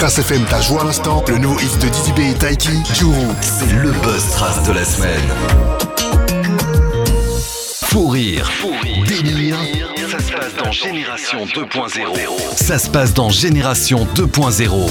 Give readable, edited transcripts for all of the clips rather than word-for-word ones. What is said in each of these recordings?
Trace FM t'a joué à l'instant, le nouveau hit de Didi B et Taiki, Juru. C'est le buzz trace de la semaine. Fou rire, délire, ça se passe dans Génération 2.0. Ça se passe dans Génération 2.0.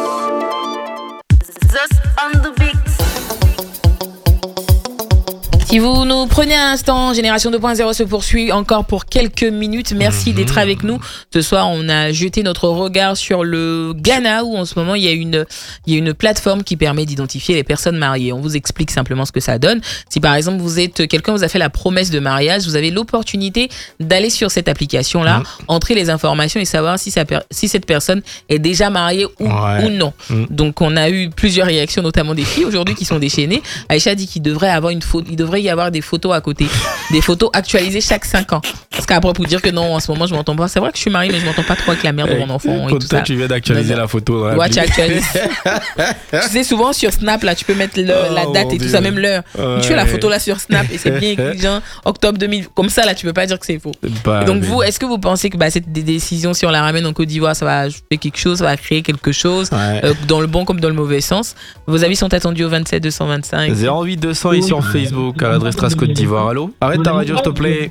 Si vous nous prenez un instant, Génération 2.0 se poursuit encore pour quelques minutes. Merci d'être avec nous. Ce soir, on a jeté notre regard sur le Ghana où en ce moment, il y a une plateforme qui permet d'identifier les personnes mariées. On vous explique simplement ce que ça donne. Si par exemple, quelqu'un vous a fait la promesse de mariage, vous avez l'opportunité d'aller sur cette application-là, entrer les informations et savoir si cette personne est déjà mariée ou non. Donc, on a eu plusieurs réactions, notamment des filles aujourd'hui qui sont déchaînées. Aïcha dit qu'il devrait y avoir des photos à côté, des photos actualisées chaque 5 ans. Parce qu'après pour dire que non, en ce moment je m'entends pas. C'est vrai que je suis mariée mais je m'entends pas trop avec la mère de mon enfant et tout ça. Tu viens d'actualiser la photo. Ouais, tu actualises. Tu sais souvent sur Snap là, tu peux mettre la date et tout ça, même l'heure. Tu fais la photo là sur Snap et c'est bien écrit genre octobre 2000. Comme ça là, tu peux pas dire que c'est faux. Et donc vous, est-ce que vous pensez que cette décision, si on la ramène en Côte d'Ivoire, ça va ajouter quelque chose, ça va créer quelque chose dans le bon comme dans le mauvais sens? Vos avis sont attendus au 27 225. 08 200 et sur Facebook à l'adresse Trace Côte d'Ivoire. Allô? Arrête ta radio s'il te plaît.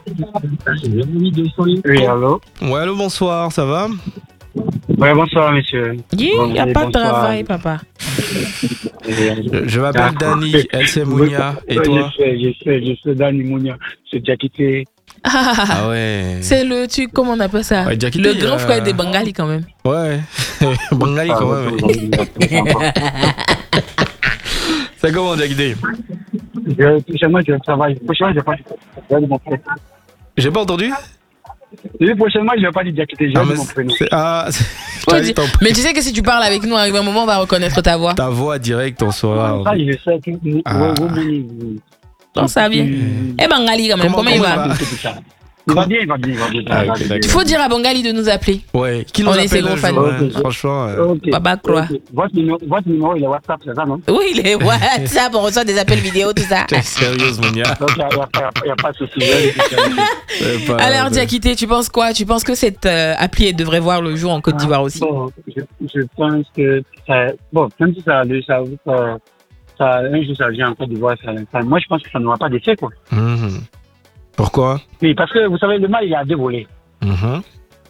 Oui, allô? Ouais, allô, bonsoir, ça va? Ouais, bonsoir, monsieur. Il n'y a pas de travail, papa. Je m'appelle Dani, elle c'est Mounia. Et toi? Je suis Dani Mounia. C'est Diakité. Ah ouais. C'est le truc, comment on appelle ça? Ouais, Diakité, le grand frère des Bengali quand même. Ouais, Bengali quand même. C'est comment Diakité? Prochainement, je travaille. Prochainement, je vais pas dire mon prénom. J'ai pas entendu? Prochainement, je vais pas dire Diakité, je vais dire mon prénom. Mais tu sais que si tu parles avec nous, arrive un moment, on va reconnaître ta voix. Ta voix directe, on saura. Ça, je sais que Non, ça vient. Et Bengali quand même, comment il va? Il va bien, il va bien. Il faut dire à Bengali de nous appeler. Ouais, qui nous on est appelle ses gros fans. Franchement. Baba croix. Votre numéro, il est WhatsApp, c'est ça, non? Oui, il est WhatsApp, on reçoit des appels vidéo, tout ça. T'es sérieuse, Mounia? Donc, il n'y a pas de souci. Alors, Diakité, tu penses quoi? Tu penses que cette appli elle devrait voir le jour en Côte d'Ivoire aussi? Bon, je pense que même si un jour ça vient en Côte d'Ivoire, moi je pense que ça n'aura pas d'effet, quoi. Pourquoi? Oui, parce que vous savez, le mal, il y a deux volets. Moi,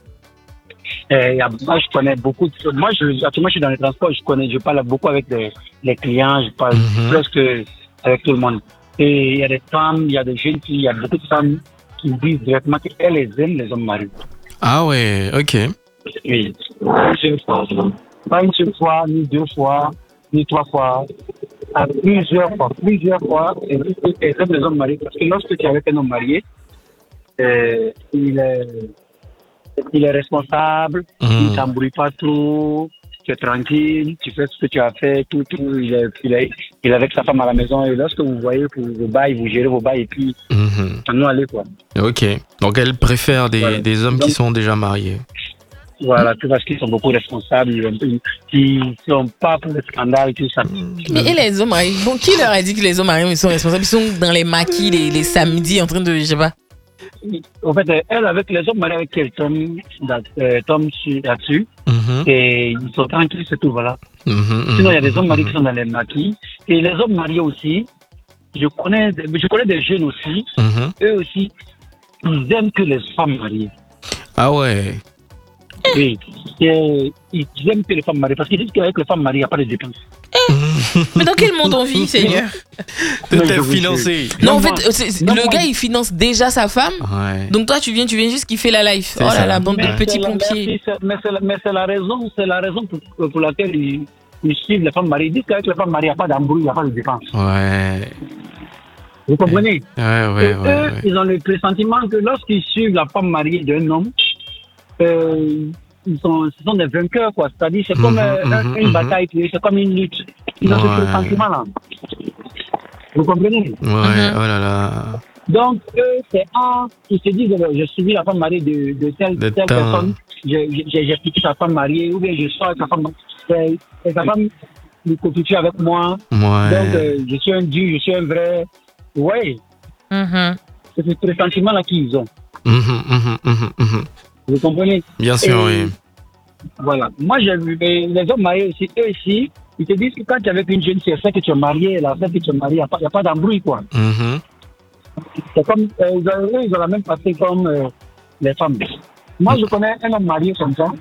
je connais beaucoup de choses. Moi, actuellement, je suis dans les transports, je parle beaucoup avec les clients, je parle presque avec tout le monde. Et il y a des femmes, il y a des jeunes filles, il y a beaucoup de femmes qui disent directement qu'elles aiment les hommes mariés. Ah ouais, ok. Oui. Pas une seule fois, ni 2 fois, ni 3 fois. À plusieurs fois, et aiment les hommes mariés. Parce que lorsque tu es avec un homme marié, il est responsable, il ne t'embrouille pas trop, tu es tranquille, tu fais ce que tu as fait, tout, il est avec sa femme à la maison, et lorsque vous voyez pour vos bails, vous gérez vos bails, et puis, ça nous allait, quoi. Ok, donc elle préfère des hommes qui sont déjà mariés. Voilà, tout parce qu'ils sont beaucoup responsables, ils ne sont pas pour le scandale, tout ça. Mais et les hommes mariés, bon, qui leur a dit que les hommes mariés ils sont responsables? Ils sont dans les maquis, les samedis en train de, je sais pas. En fait, elle, avec les hommes mariés avec elle tombe là-dessus, et ils sont tranquilles, c'est tout, voilà. Sinon, il y a des hommes mariés qui sont dans les maquis, et les hommes mariés aussi, je connais des jeunes aussi, eux aussi, ils aiment que les femmes mariées. Ah ouais. Oui, ils aiment que les femmes mariées parce qu'ils disent qu'avec les femmes mariées, il n'y a pas de dépenses. Mais dans quel monde on vit, Seigneur? Tout est financé. Non, en fait, le gars il finance déjà sa femme. Ouais. Donc toi, tu viens juste kiffer la life. Oh là là, bande de petits pompiers. Mais c'est la raison pour laquelle ils suivent les femmes mariées. Ils disent qu'avec les femmes mariées, il n'y a pas d'embrouille, il n'y a pas de dépenses. Ouais. Vous comprenez? Ouais. Ils ont le pressentiment que lorsqu'ils suivent la femme mariée d'un homme, ce sont des vainqueurs, quoi. C'est-à-dire, c'est comme une bataille, c'est comme une lutte. Ils ont ce sentiment-là. Vous comprenez? Ouais, oh là là. Donc, ils se disent, je suis la femme mariée de telle personne, j'ai quitté sa femme mariée, ou bien je sors avec sa femme mariée, et sa femme me constitue avec moi. Ouais. Donc, je suis un dieu, je suis un vrai. Ouais. C'est ce pressentiment-là qu'ils ont. Vous comprenez? Bien sûr, oui. Voilà. Moi, j'ai vu les hommes mariés aussi, eux aussi, ils te disent que quand tu es avec une jeune fille, c'est que tu es marié, la fête que tu es marié, il n'y a pas d'embrouille, quoi. C'est comme, ils ont la même passé comme les femmes. Moi, je connais un homme marié comme ça.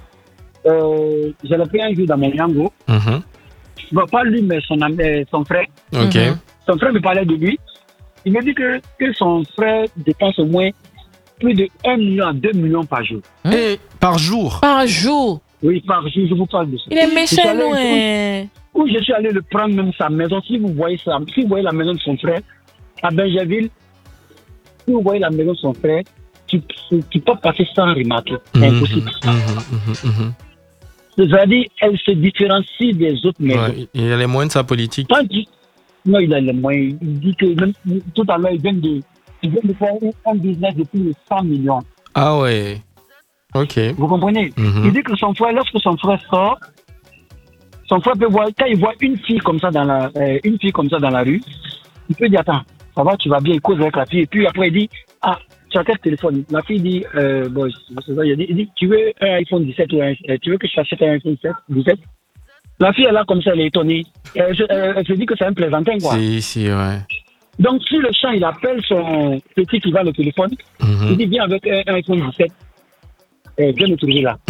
Je l'ai pris un jour dans mon yango. Bon, pas lui, mais son frère. Ok. Son frère me parlait de lui. Il me dit que son frère dépense au moins plus de 1 million à 2 millions par jour. Et par jour? Par jour? Oui, par jour, je vous parle de ça. Il est méchant, ouais. Où je suis allé le prendre, même sa maison. Si vous voyez ça, si vous voyez la maison de son frère, à Benjerville, si vous voyez la maison de son frère, tu peux passer sans remarquer. C'est impossible. C'est-à-dire, elle se différencie des autres maisons. Ouais, il a les moyens de sa politique. Non, il a les moyens. Il dit que même, tout à l'heure, il vient de faire un business de plus de 100 millions. Ah ouais. Ok. Vous comprenez? Il dit que son frère, lorsque son frère sort, son frère peut voir, quand il voit une fille comme ça dans la rue, il peut dire, attends, ça va, tu vas bien, il cause avec la fille. Et puis après, il dit, ah, tu as quel téléphone? La fille dit, bon, c'est ça, il dit, tu veux un iPhone 17 ou tu veux que je t'achète un iPhone 17? La fille, elle est là comme ça, elle est étonnée. Elle se dit que c'est un plaisantin, quoi. Si, ouais. Donc, sur le champ, il appelle son petit qui va le téléphone. Il dit, viens avec un iPhone 17. Viens me trouver là.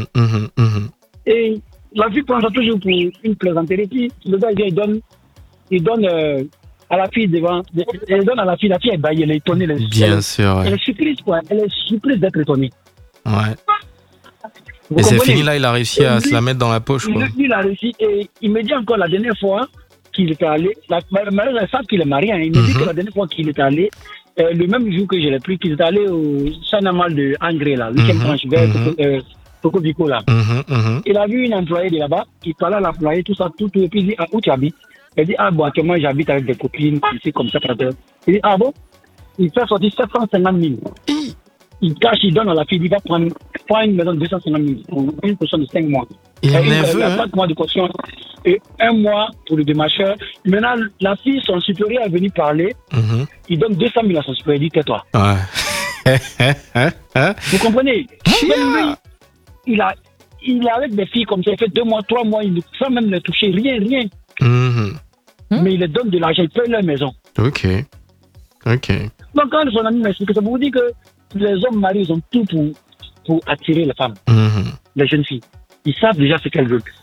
Et la fille prend ça toujours pour une plaisanterie. Puis, le gars, il donne à la fille devant. Il donne à la fille est baillée, elle est étonnée. Bien sûr, ouais. Elle est surprise, quoi. Elle est surprise d'être étonnée. Ouais. Et c'est fini là, il a réussi à se la mettre dans la poche, quoi. Lui, il a réussi. Et il me dit encore la dernière fois qu'il était allé, elle savent qu'il est marié, hein. Il me dit que la dernière fois qu'il était allé, le même jour que je l'ai pris, qu'il était allé au Chanamal de Angré, là, 8e tranche, vers Coco Vico, là. Il a vu une employée de là-bas, il parlait à l'employée, tout ça, tout, et puis il dit, ah, où tu habites? Elle dit, ah, bon, actuellement, j'habite avec des copines, ici, comme ça, il dit, ah bon? Il fait sortir 750 000. Il cache, il donne à la fille, il va prendre une maison de 250 000 pour une caution de 5 mois. Il a 4 mois de caution et 1 mois pour le démarcheur. Maintenant, la fille, son supérieur est venu parler. Il donne 200 000 à son supérieur. Il dit, tais-toi. Ouais. Vous comprenez? Même lui, il est avec des filles comme ça. Il fait 2 mois, 3 mois. Il ne sans même les toucher. Rien. Mais il leur donne de l'argent. Il paye leur maison. Ok. Donc, quand son ami m'explique, ça vous dit que les hommes mariés, ils ont tout pour attirer les femmes, les jeunes filles. Ils savent déjà ce qu'elles veulent.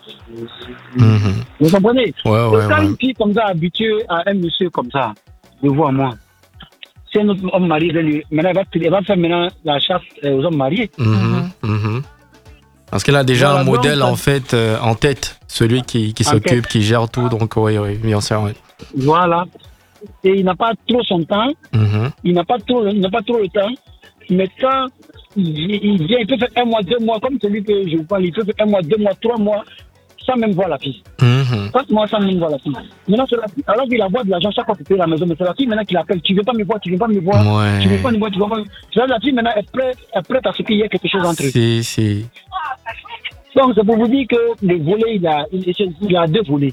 Vous comprenez? Quand une fille comme ça, habituée à un monsieur comme ça, de vous à moi, si un autre homme marié, maintenant, elle va faire maintenant la chasse aux hommes mariés. Parce qu'elle a déjà un modèle en fait en tête, celui qui s'occupe, qui gère tout, donc oui, bien sûr. Ouais. Voilà. Et il n'a pas trop son temps, il n'a pas trop le temps, mais quand il vient, il peut faire 1 mois, 2 mois, comme celui que je vous parle, il peut faire 1 mois, 2 mois, 3 mois, sans même voir la fille. 4 mois sans même voir la fille. Maintenant, c'est la fille, alors qu'il envoie de l'argent chaque fois qu'il paye la maison, mais c'est la fille maintenant qui l'appelle, tu ne veux pas me voir, tu ne veux pas me voir, ouais. Tu ne veux pas me voir, tu ne veux pas me voir. La fille maintenant est prête à ce qu'il y ait quelque chose entre eux. Si. Donc, c'est pour vous dire que le volet, il a 2 volets.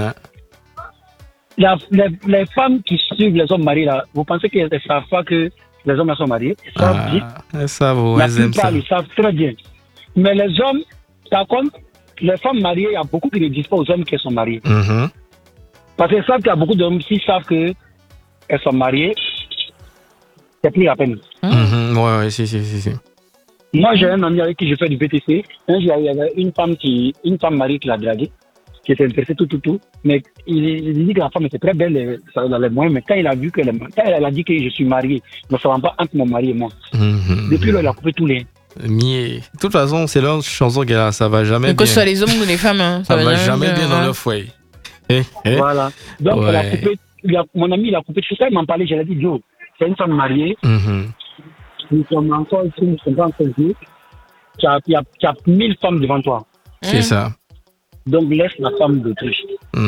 Les femmes qui suivent les hommes mariés, là, vous pensez qu'elles ne savent pas que les hommes sont mariés? Ils savent vite. Elles savent, la plupart, ils savent très bien. Mais les hommes, par contre, les femmes mariées, il y a beaucoup qui ne disent pas aux hommes qu'elles sont mariées. Parce qu'elles savent qu'il y a beaucoup d'hommes qui savent qu'elles sont mariées. C'est plus la peine. Ouais, si. Moi, j'ai un ami avec qui je fais du BTC. Un jour, il y avait une femme mariée qui l'a dragué, qui était intéressée tout. Mais il dit que la femme était très belle, ça dans les moyens. Mais quand il a vu quand elle a dit que je suis marié, ne se rend pas entre mon mari et moi. Depuis là, il a coupé tous les. De toute façon, c'est leur chanson qu'elle a, ça va jamais bien. Que ce soit les hommes ou les femmes, hein, ça va jamais bien dans leur foyer. Voilà. Donc, elle a coupé, mon ami, il a coupé tout ça, il m'en parlait, je lui ai dit, Joe, c'est une femme mariée. Nous sommes encore ici, nous sommes pas encore ici. Tu as 1000 femmes devant toi. C'est ça. Donc, laisse la femme d'autruche.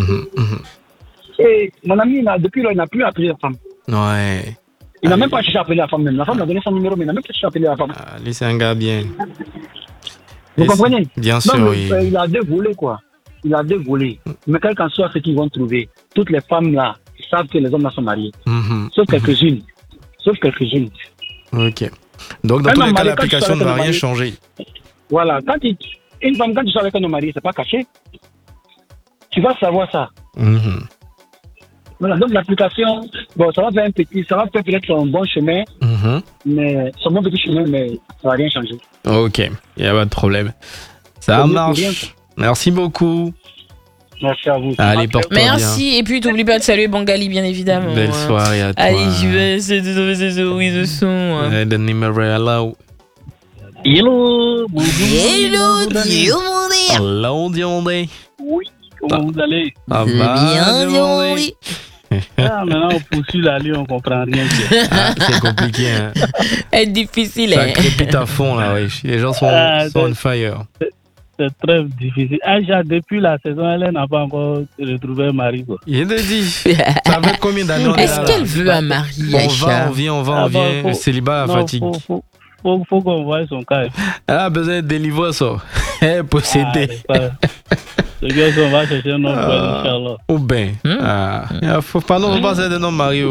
Et mon ami, depuis là, il n'a plus appelé la femme. Ouais. Il n'a même pas cherché à appeler la femme même. La femme a donné son numéro, mais il n'a même pas cherché à appeler la femme. Lui, c'est un gars bien. Vous comprenez? Bien sûr, oui. Il a 2 volets, quoi. Il a 2 volets. Mais quel qu'en soit ce qu'ils vont trouver, toutes les femmes là, ils savent que les hommes là sont mariés. Sauf quelques-unes. Ok. Donc, dans tous les cas, l'application ne va rien changer. Voilà. Une femme, quand tu sors avec un homme marié, c'est pas caché. Tu vas savoir ça. Voilà. Donc, l'application, bon, ça va faire peut-être un bon chemin, mais c'est un bon petit chemin, mais ça va rien changer. Ok, il n'y a pas de problème. Ça marche. Merci beaucoup. Merci à vous. Allez, porte-toi bien. Merci. Et puis, t'oublies pas de saluer Bangali, bien évidemment. Belle soirée à toi. Allez, je vais essayer de son. The numéro hello. Hello. Hello, Diomandé. Hello, Diomandé. Oui, comment vous allez? Ah bien, Diomandé. Maintenant, on poursuit la ligne, on comprend rien. C'est compliqué. Hein. C'est difficile. Ça crépite à fond, là, oui. Les gens sont on fire. C'est très difficile. Aïcha, depuis la saison, elle n'a pas encore retrouvé un mari. Quoi. Il te dit. Ça fait combien d'années? Est-ce qu'elle veut un mari, Aïcha? On vient. Le célibat la fatigue. Faut qu'on voie son cas. Elle a besoin de délivrer ça. Elle est possédée. Le gars, on va chercher un homme, Inch'Allah. Ou bien. Il faut pas nous passer de nos maris.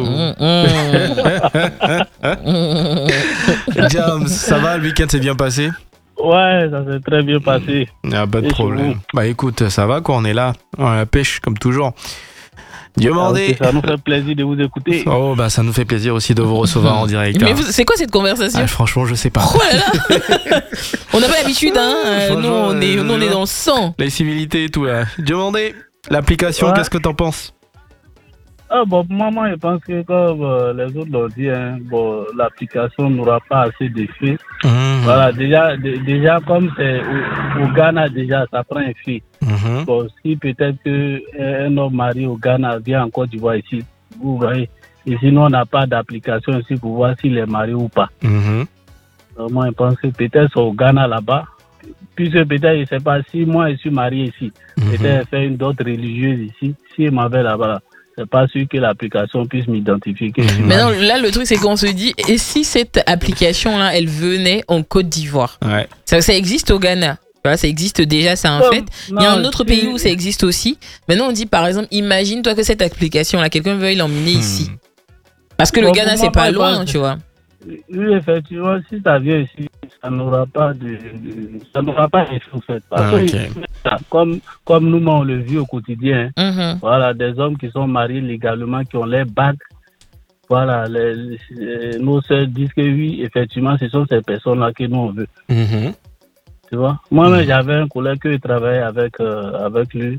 James, ça va? Le week-end s'est bien passé? Ouais, ça s'est très bien passé. Il n'y a pas de problème. Bah écoute, ça va quoi, on est là. On a la pêche comme toujours. Diomandé. Ça nous fait plaisir de vous écouter. Oh bah ça nous fait plaisir aussi de vous recevoir en direct. Mais c'est quoi cette conversation? Franchement, je sais pas. Oh là là. On n'a pas l'habitude, hein. Nous, on est dans le sang. Les civilités et tout là. Diomandé, l'application, qu'est-ce que t'en penses? Bon, moi, je pense que comme les autres l'ont dit, hein, bon, l'application n'aura pas assez d'effet. Voilà, déjà comme c'est au Ghana, déjà, ça prend effet. Bon, si peut-être qu'un homme marié au Ghana vient en Côte d'Ivoire ici, vous voyez, et sinon on n'a pas d'application ici pour voir s'il est marié ou pas. Donc, moi, je pense que peut-être c'est au Ghana là-bas. Puisque peut-être, je ne sais pas, si moi je suis marié ici, peut-être faire une dot religieuse ici, si elle m'avait là-bas, c'est pas sûr que l'application puisse m'identifier. Mais non, là, le truc, c'est qu'on se dit, et si cette application-là, elle venait en Côte d'Ivoire? Ça existe au Ghana. Voilà, ça existe déjà, c'est un fait. Il y a un autre pays où ça existe aussi. Maintenant, on dit, par exemple, imagine-toi que cette application-là, quelqu'un veuille l'emmener ici. Parce que le Ghana, c'est pas loin, tu vois. Oui, effectivement, si ça vient ici, ça n'aura pas d'effet, en fait. Parce que, comme nous, on le vit au quotidien, voilà, des hommes qui sont mariés légalement, qui ont les bagues, voilà, nos sœurs disent que oui, effectivement, ce sont ces personnes-là que nous, on veut. Tu vois? Moi-même, j'avais un collègue qui travaillait avec lui.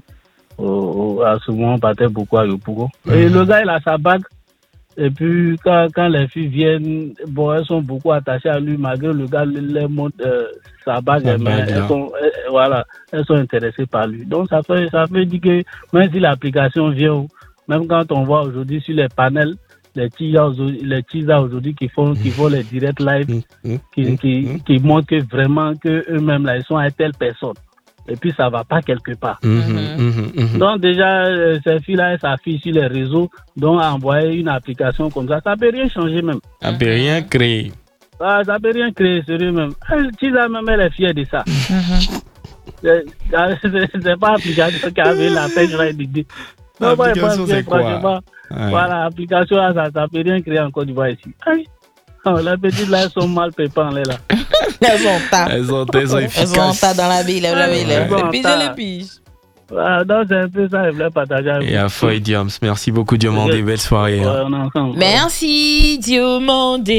À ce moment, on partait beaucoup à Yopougo. Et le gars, il a sa bague. Et puis, quand les filles viennent, bon, elles sont beaucoup attachées à lui, malgré le gars leur montre sa bague, mais elles sont intéressées par lui. Donc, ça fait dire que même si l'application vient, même quand on voit aujourd'hui sur les panels, les teasers aujourd'hui qui font les direct live, qui montrent que vraiment que eux-mêmes là, ils sont à telle personne. Et puis ça va pas quelque part. Donc déjà, ces filles-là, elles s'affichent sur les réseaux, donc envoyer une application comme ça peut rien changer même. Ça peut rien créer. Ça peut rien créer, sérieux même. Tisa même, elle est fière de ça. C'est pas l'application qui avait la peine d'idée. L'application, c'est quoi? Voilà, l'application, ça peut rien créer encore du voir ici. Les petites là, elles sont mal préparées là. Elles sont efficaces. Elles sont en tas dans la ville. Et puis je les pige. Donc c'est un peu ça, je voulais partager avec vous. Et à foi, Diams. Merci beaucoup, Diomandé. Belle soirée. Merci, Diomandé.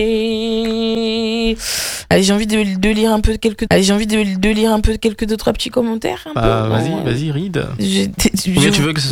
Allez, j'ai envie de lire un peu quelques deux, trois petits commentaires. Vas-y, read. Tu veux que